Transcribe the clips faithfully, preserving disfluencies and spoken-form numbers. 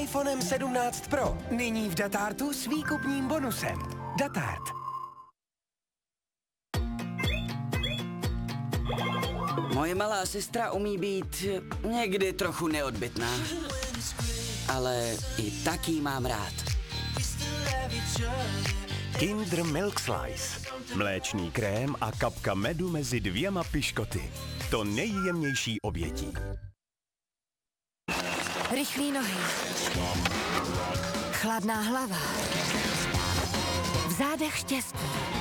iPhonem sedmnáct Pro. Nyní v Datartu s výkupním bonusem. Datart. Moje malá sestra umí být někdy trochu neodbytná. Ale i tak jí mám rád. Kinder Milk Slice. Mléčný krém a kapka medu mezi dvěma piškoty. To nejjemnější obětí. Rychlý nohy. Chladná hlava. V zádech štěstí.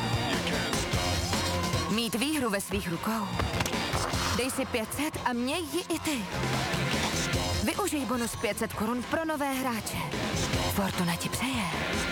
Mít výhru ve svých rukou. Dej si pět set a měj ji i ty. Využij bonus pět set korun pro nové hráče. Fortuna ti přeje.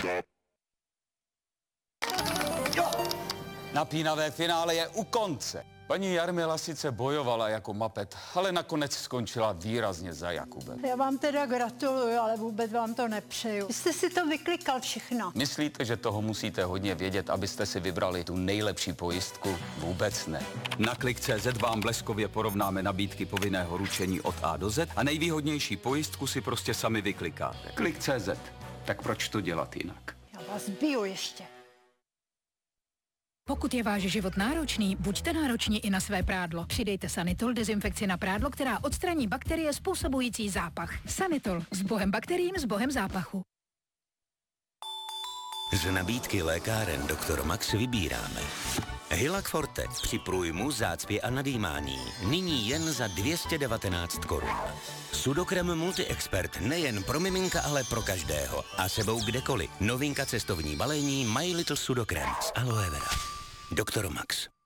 Napínavé finále je u konce. Paní Jarmila sice bojovala jako mapet, ale nakonec skončila výrazně za Jakubem. Já vám teda gratuluju, ale vůbec vám to nepřeju. Jste si to vyklikal všechno. Myslíte, že toho musíte hodně vědět, abyste si vybrali tu nejlepší pojistku? Vůbec ne. Na klik tečka cé zet vám bleskově porovnáme nabídky povinného ručení od A do Z a nejvýhodnější pojistku si prostě sami vyklikáte. klik tečka cé zet. Tak proč to dělat jinak? Já vás biju ještě. Pokud je váš život náročný, buďte nároční i na své prádlo. Přidejte Sanitol, dezinfekci na prádlo, která odstraní bakterie způsobující zápach. Sanitol, s bohem bakteriím, s bohem zápachu. Z nabídky lékáren doktor Max vybíráme Hylac Forte při průjmu, zácpě a nadýmání. Nyní jen za dvě stě devatenáct korun. Sudokrem Multi-Expert nejen pro miminka, ale pro každého. A sebou kdekoliv. Novinka cestovní balení My Little Sudokrem z aloe vera. doktor Max.